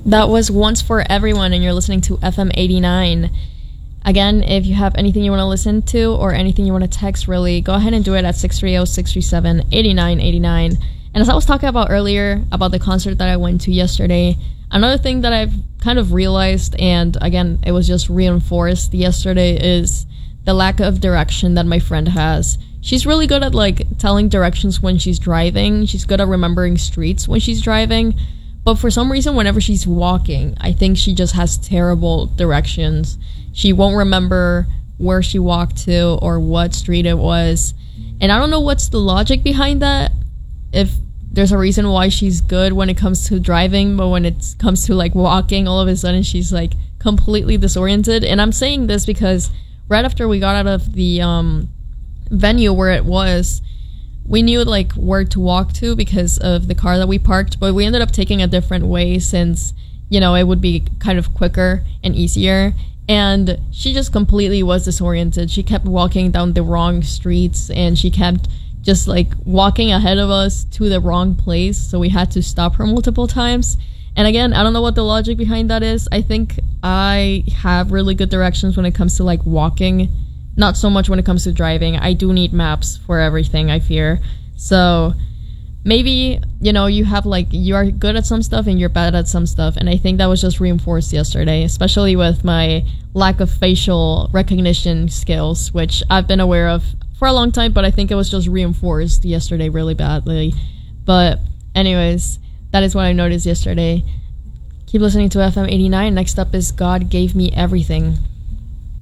That was Once for Everyone, and you're listening to FM 89. Again, if you have anything you want to listen to or anything you want to text, really, go ahead and do it at 630-637-8989. And as I was talking about earlier, about the concert that I went to yesterday, another thing that I've kind of realized, and again, it was just reinforced yesterday, is the lack of direction that my friend has. She's really good at, like, telling directions when she's driving. She's good at remembering streets when she's driving. But for some reason, whenever she's walking, I think she just has terrible directions. She won't remember where she walked to or what street it was. And I don't know what's the logic behind that. If there's a reason why she's good when it comes to driving, but when it comes to, like, walking, all of a sudden she's, like, completely disoriented. And I'm saying this because right after we got out of the venue where it was, we knew, like, where to walk to because of the car that we parked, but we ended up taking a different way since, you know, it would be kind of quicker and easier. And she just completely was disoriented. She kept walking down the wrong streets, and she kept just, like, walking ahead of us to the wrong place, so we had to stop her multiple times. And again, I don't know what the logic behind that is. I think I have really good directions when it comes to, like, walking. Not so much when it comes to driving. I do need maps for everything, I fear. So maybe, you know, you have, like, you are good at some stuff and you're bad at some stuff. And I think that was just reinforced yesterday, especially with my lack of facial recognition skills, which I've been aware of for a long time, but I think it was just reinforced yesterday really badly. But anyways, that is what I noticed yesterday. Keep listening to FM 89. Next up is God Gave Me Everything.